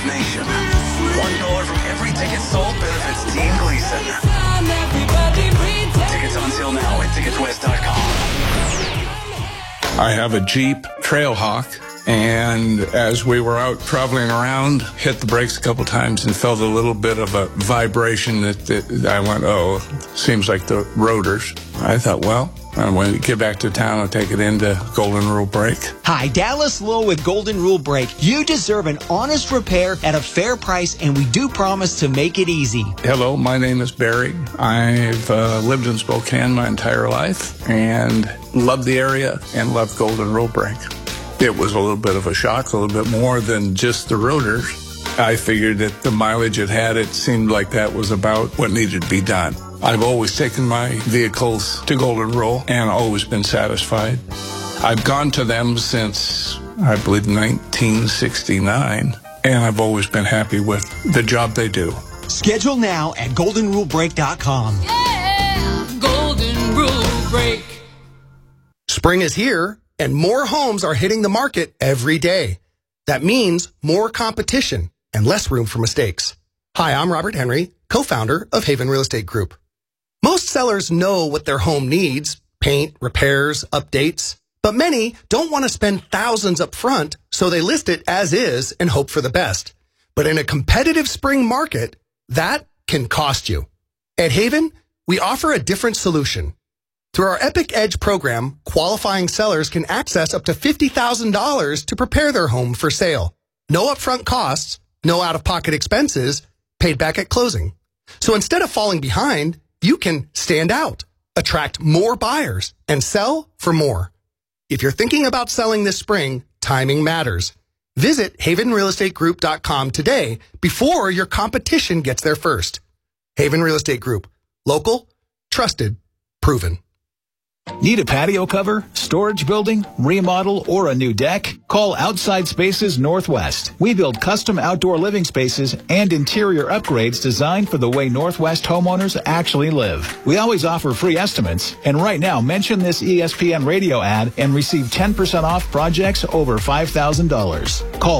Nation. $1 from every ticket sold benefits Team Gleason. Tickets on sale now at ticketswest.com. I have a Jeep Trailhawk, and as we were out traveling around, hit the brakes a couple times and felt a little bit of a vibration that I went, oh, seems like the rotors. I thought, well, when we get back to town, I'll take it into Golden Rule Brake. Hi, Dallas Lowe with Golden Rule Brake. You deserve an honest repair at a fair price, and we do promise to make it easy. Hello, my name is Barry. I've lived in Spokane my entire life and loved the area and loved Golden Rule Brake. It was a little bit of a shock, a little bit more than just the rotors. I figured that the mileage it had, it seemed like that was about what needed to be done. I've always taken my vehicles to Golden Rule and always been satisfied. I've gone to them since, I believe, 1969, and I've always been happy with the job they do. Schedule now at goldenrulebrake.com. Yeah, Golden Rule Brake. Spring is here, and more homes are hitting the market every day. That means more competition and less room for mistakes. Hi, I'm Robert Henry, co-founder of Haven Real Estate Group. Most sellers know what their home needs, paint, repairs, updates, but many don't want to spend thousands up front, so they list it as is and hope for the best. But in a competitive spring market, that can cost you. At Haven, we offer a different solution. Through our Epic Edge program, qualifying sellers can access up to $50,000 to prepare their home for sale. No upfront costs, no out-of-pocket expenses, paid back at closing. So instead of falling behind, you can stand out, attract more buyers, and sell for more. If you're thinking about selling this spring, timing matters. Visit havenrealestategroup.com today before your competition gets there first. Haven Real Estate Group. Local, trusted, proven. Need a patio cover, storage building, remodel, or a new deck? Call Outside Spaces Northwest. We build custom outdoor living spaces and interior upgrades designed for the way Northwest homeowners actually live. We always offer free estimates, and right now mention this ESPN radio ad and receive 10% off projects over $5,000. Call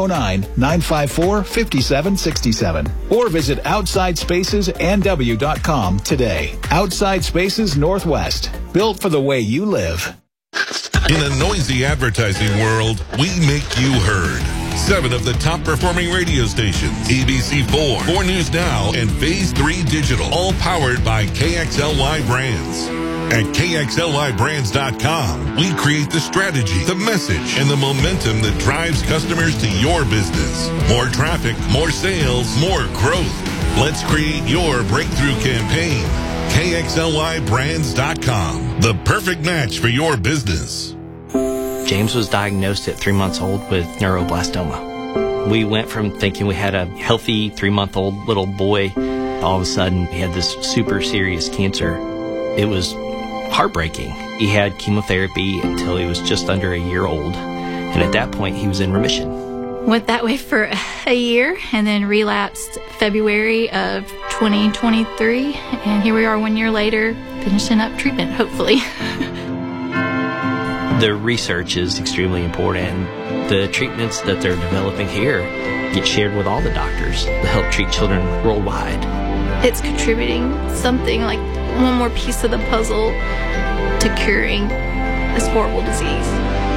509-954-5767 or visit OutsideSpacesNW.com today. Outside Spaces Northwest. Built for the way you live. In a noisy advertising world, we make you heard. 7 of the top performing radio stations, ABC4, 4 News Now, and Phase 3 Digital, all powered by KXLY Brands. At KXLYBrands.com, we create the strategy, the message, and the momentum that drives customers to your business. More traffic, more sales, more growth. Let's create your breakthrough campaign. KXLYBrands.com, the perfect match for your business. James was diagnosed at 3 months old with neuroblastoma. We went from thinking we had a healthy 3-month-old little boy. All of a sudden, he had this super serious cancer. It was heartbreaking. He had chemotherapy until he was just under a year old. And at that point, he was in remission. Went that way for a year and then relapsed February of 2023. And here we are 1 year later, finishing up treatment, hopefully. The research is extremely important. The treatments that they're developing here get shared with all the doctors to help treat children worldwide. It's contributing something like one more piece of the puzzle to curing this horrible disease.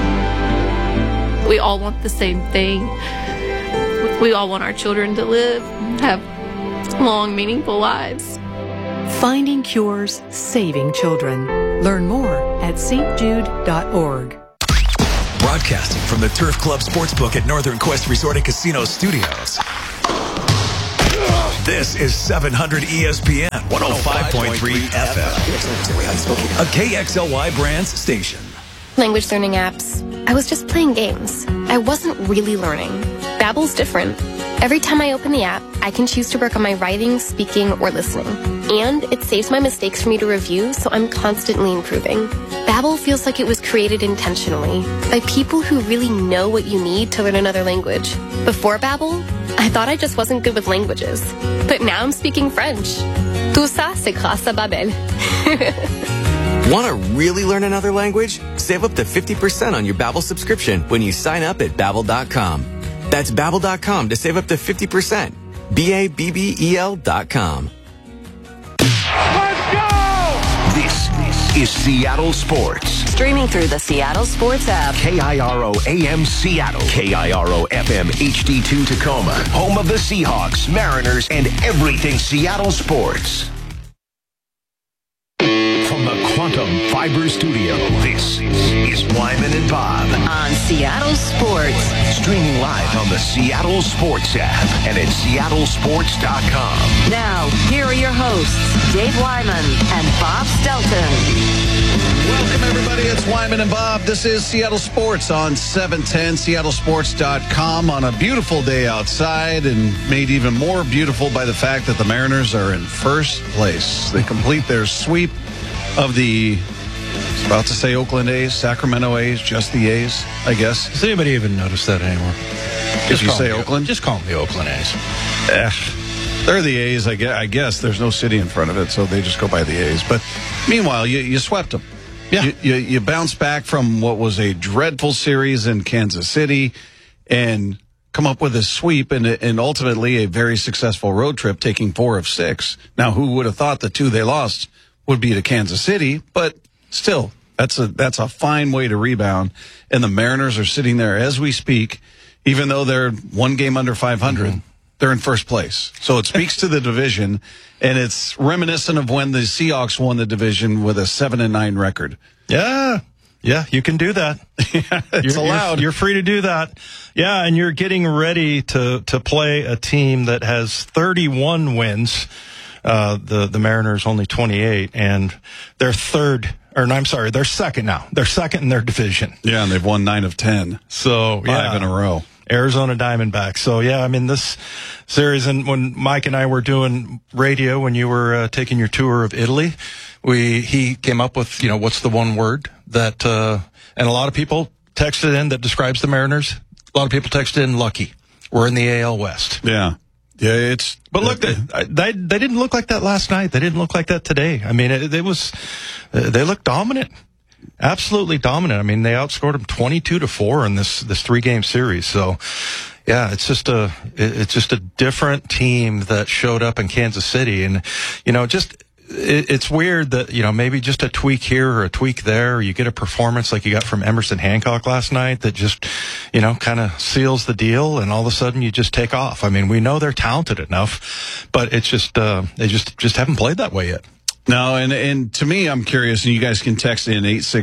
We all want the same thing. We all want our children to live, have long, meaningful lives. Finding cures, saving children. Learn more at stjude.org. Broadcasting from the Turf Club Sportsbook at Northern Quest Resort and Casino Studios. This is 700 ESPN 105.3 FM. A KXLY Brands station. Language learning apps. I was just playing games. I wasn't really learning. Babbel's different. Every time I open the app, I can choose to work on my writing, speaking, or listening. And it saves my mistakes for me to review, so I'm constantly improving. Babbel feels like it was created intentionally by people who really know what you need to learn another language. Before Babbel, I thought I just wasn't good with languages. But now I'm speaking French. Tout ça, c'est grâce à Babbel. Want to really learn another language? Save up to 50% on your Babbel subscription when you sign up at Babbel.com. That's Babbel.com to save up to 50%. BABBEL.com. This is Seattle Sports. Streaming through the Seattle Sports app. KIRO AM Seattle. KIRO FM HD2 Tacoma. Home of the Seahawks, Mariners, and everything Seattle sports. From the Quantum Fiber Studio, this is Wyman and Bob. On Seattle Sports. Streaming live on the Seattle Sports app and at seattlesports.com. Now, here are your hosts, Dave Wyman and Bob Stelton. Welcome, everybody. It's Wyman and Bob. This is Seattle Sports on 710, seattlesports.com on a beautiful day outside, and made even more beautiful by the fact that the Mariners are in first place. They complete their sweep of the, I was about to say Oakland A's, Sacramento A's, just the A's, I guess. Does anybody even notice that anymore? If you say Oakland? Just call them the Oakland A's. They're the A's, I guess. There's no city in front of it, so they just go by the A's. But meanwhile, you swept them. Yeah. You bounced back from what was a dreadful series in Kansas City and come up with a sweep and ultimately a very successful road trip, taking 4 of 6. Now, who would have thought the 2 they lost would be to Kansas City? But still, that's a fine way to rebound. And the Mariners are sitting there as we speak, even though they're 1 game under 500. They're in first place. So it speaks to the division, and it's reminiscent of when the Seahawks won the division with a 7-9 record. Yeah, you can do that. It's allowed. You're free to do that. Yeah, and you're getting ready to play a team that has 31 wins. The Mariners only 28, and they're second now. They're second in their division. Yeah, and they've won 9 of 10. So 5 in a row. Arizona Diamondbacks. So, yeah, I mean, this series, and when Mike and I were doing radio, when you were taking your tour of Italy, he came up with, what's the one word that, and a lot of people texted in that describes the Mariners. A lot of people texted in lucky. We're in the AL West. Yeah. Yeah, but look, they didn't look like that last night. They didn't look like that today. I mean, they looked dominant. Absolutely dominant. I mean, they outscored them 22-4 in this 3-game series. So, yeah, it's just a different team that showed up in Kansas City, and it's weird that maybe just a tweak here or a tweak there, or you get a performance like you got from Emerson Hancock last night that just kind of seals the deal, and all of a sudden you just take off. I mean, we know they're talented enough, but it's just they just haven't played that way yet. No, and to me, I'm curious, and you guys can text in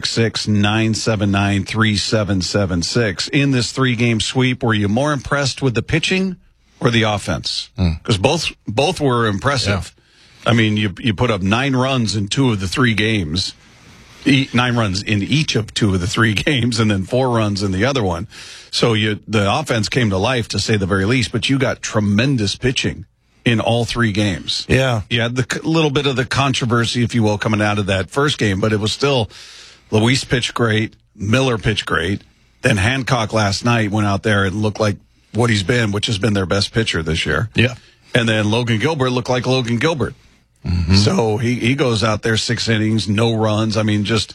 866-979-3776. In this 3-game sweep, were you more impressed with the pitching or the offense? Because both were impressive. Yeah. I mean, you put up 9 runs in 2 of the 3 games, 9 runs in each of 2 of the 3 games, and then 4 runs in the other one. So the offense came to life, to say the very least, but you got tremendous pitching in all 3 games. Yeah. You had the little bit of the controversy, if you will, coming out of that first game, but it was still Luis pitched great, Miller pitched great. Then Hancock last night went out there and looked like what he's been, which has been their best pitcher this year. Yeah. And then Logan Gilbert looked like Logan Gilbert. Mm-hmm. So he goes out there 6 innings, no runs. I mean, just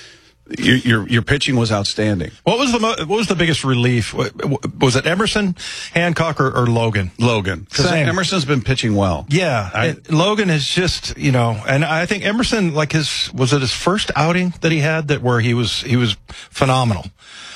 your pitching was outstanding. What was the biggest relief? Was it Emerson, Hancock, or Logan? Logan. Because Emerson's been pitching well. Yeah. Logan is just, and I think Emerson, was it his first outing that he had where he was phenomenal.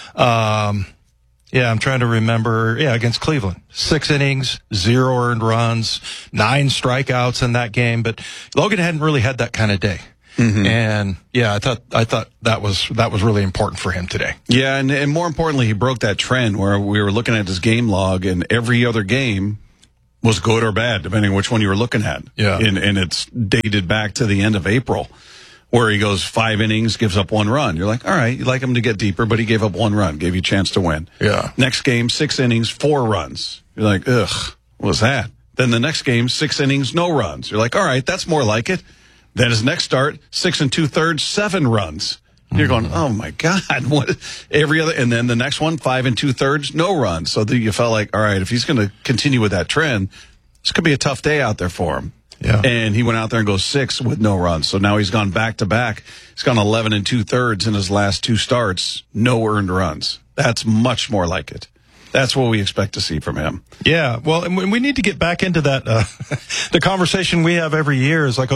Yeah, I'm trying to remember. Yeah, against Cleveland. 6 innings, 0 earned runs, 9 strikeouts in that game. But Logan hadn't really had that kind of day. Mm-hmm. And yeah, I thought that was really important for him today. Yeah, and more importantly, he broke that trend where we were looking at his game log, and every other game was good or bad, depending on which one you were looking at. Yeah, and it's dated back to the end of April, where he goes 5 innings, gives up 1 run. You're like, all right, you'd like him to get deeper, but he gave up 1 run, gave you a chance to win. Yeah. Next game, 6 innings, 4 runs. You're like, ugh, what was that? Then the next game, 6 innings, no runs. You're like, all right, that's more like it. Then his next start, 6 2/3, 7 runs. You're going, oh my God, what? Every other, and then the next one, 5 2/3, no runs. So you felt like, all right, if he's going to continue with that trend, this could be a tough day out there for him. Yeah. And he went out there and goes 6 with no runs. So now he's gone back to back. He's gone 11 2/3 in his last 2 starts, no earned runs. That's much more like it. That's what we expect to see from him. Yeah, well, and we need to get back into that. The conversation we have every year is like,